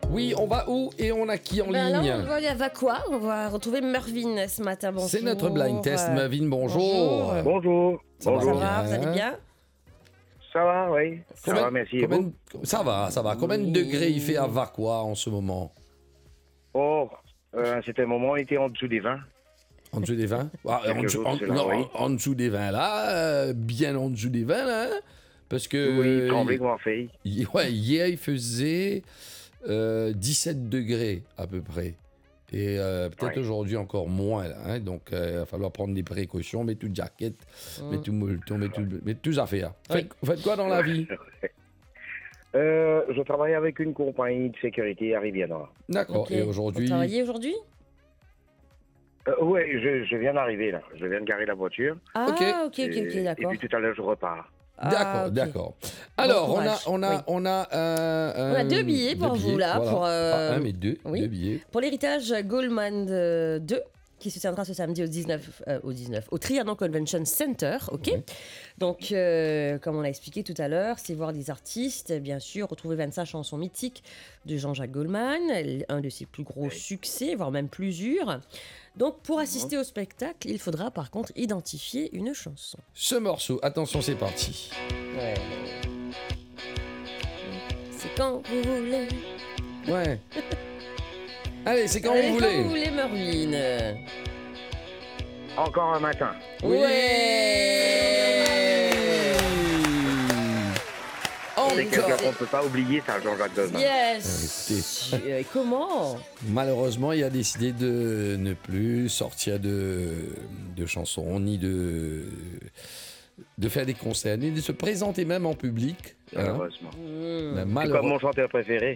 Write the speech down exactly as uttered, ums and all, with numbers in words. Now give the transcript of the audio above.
Oui, on va où et on a qui en Ben ligne? là, on va aller à Vacois. On va retrouver Mervyn ce matin. Bonjour. C'est notre blind test. Euh, Mervyn, bonjour. bonjour. Bonjour. Ça va Ça Bonjour. va, vous allez bien. bien? Ça va, oui. Ça Combien- va, merci. Et combien- vous? Ça va, ça va. Combien de Oui. degrés il fait à Vacois en ce moment? Oh, euh, c'était un moment, on était en dessous des vingt. En dessous des vingt? Ah, en, Quelques dessous, jours, en- c'est là, non, oui. en- en dessous des vingt là, euh, bien en dessous des vingt là, hein, parce que Oui, tremblé euh, comme un fait. hi- ouais, hier il faisait euh, dix-sept degrés à peu près. Et euh, peut-être Ouais. aujourd'hui encore moins là, hein, donc euh, il va falloir prendre des précautions, mettre toute jaquette, Mm. mettre tout molleton, mettre tout, mettre tout affaire. Oui. Faites, faites quoi dans la vie? Euh, je travaille avec une compagnie de sécurité à Rivière-Nord. D'accord. Ok. Et Vous aujourd'hui, travaillez aujourd'hui? Euh, oui, je, je viens d'arriver là. Je viens de garer la voiture. Ah, Ok. ok, ok, ok, Et- d'accord. Et puis tout à l'heure, je repars. Ah, d'accord, ok. d'accord. Alors on a, courage. on a, Oui. on a, euh, On a deux euh, billets pour deux vous, là, voilà. pour, euh, Pas un mais deux, oui. deux billets. Pour l'héritage Goldman euh, deux, qui se tiendra ce samedi au dix-neuf, euh, au dix-neuf, au Trianon Convention Center, ok. Ouais. Donc, euh, comme on l'a expliqué tout à l'heure, c'est voir des artistes, bien sûr, retrouver vingt-cinq chansons mythiques de Jean-Jacques Goldman, un de ses plus gros succès, voire même plusieurs. Donc, pour assister au spectacle, il faudra par contre identifier une chanson. Ce morceau, attention, c'est parti. C'est quand vous voulez. Ouais. Allez, c'est quand Allez, vous Quand voulez. vous voulez, Mervyn. Encore un matin. Ouais. C'est Encore. quelqu'un qu'on ne peut pas oublier, ça, Jean-Jacques Goldman. Yes. Euh, Comment? Malheureusement, il a décidé de ne plus sortir de, de chansons, ni de, de faire des concerts, ni de se présenter même en public. hein. Malheureusement. Hmm. Mais C'est malheureux- comme mon chanteur préféré.